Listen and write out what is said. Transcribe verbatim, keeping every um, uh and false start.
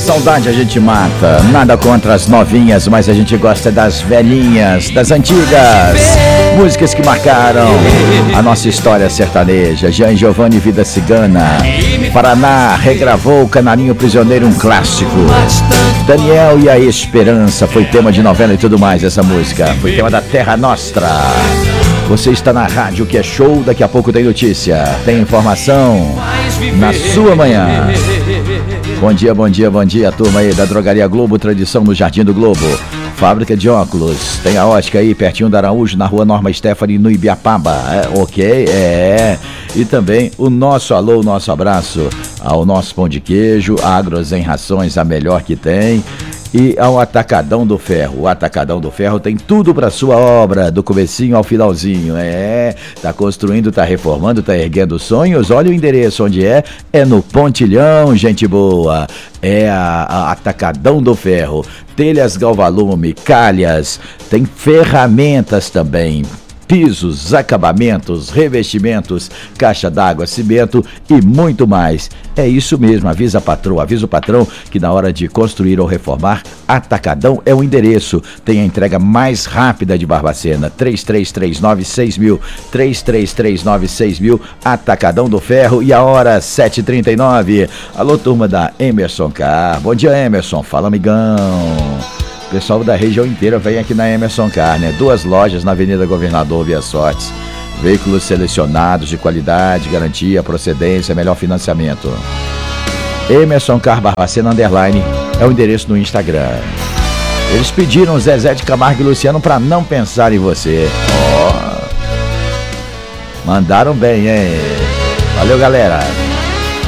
saudade a gente mata. Nada contra as novinhas, mas a gente gosta das velhinhas, das antigas. Músicas que marcaram a nossa história sertaneja. Jean Giovanni, Vida Cigana. Paraná regravou Canarinho Prisioneiro, um clássico. Daniel e a Esperança foi tema de novela e tudo mais. Essa música foi tema da Terra Nostra. Você está na rádio que é show. Daqui a pouco tem notícia, tem informação na sua manhã. Bom dia, bom dia, bom dia, turma aí da Drogaria Globo, tradição no Jardim do Globo. Fábrica de óculos, tem a ótica aí pertinho da Araújo, na rua Norma Stephanie, no Ibiapaba, é, ok? É, e também o nosso alô, o nosso abraço ao nosso pão de queijo, Agros em Rações, a melhor que tem. E ao Atacadão do Ferro. O Atacadão do Ferro tem tudo para sua obra, do comecinho ao finalzinho. É, tá construindo, tá reformando, tá erguendo sonhos. Olha o endereço onde é. É no Pontilhão, gente boa. É a, a Atacadão do Ferro. Telhas Galvalume, calhas, tem ferramentas também. Pisos, acabamentos, revestimentos, caixa d'água, cimento e muito mais. É isso mesmo, avisa a patroa, avisa o patrão que na hora de construir ou reformar, Atacadão é o endereço. Tem a entrega mais rápida de Barbacena, três três três nove seis mil, três três três nove seis mil, Atacadão do Ferro. E a hora sete e trinta e nove. Alô, turma da Emerson Car. Bom dia, Emerson. Fala, amigão. O pessoal da região inteira vem aqui na Emerson Car, né? Duas lojas na Avenida Governador Via Sortes. Veículos selecionados de qualidade, garantia, procedência, melhor financiamento. Emerson Car Barbacena Underline é o endereço no Instagram. Eles pediram Zezé de Camargo e Luciano para não pensar em você. Oh. Mandaram bem, hein? Valeu, galera.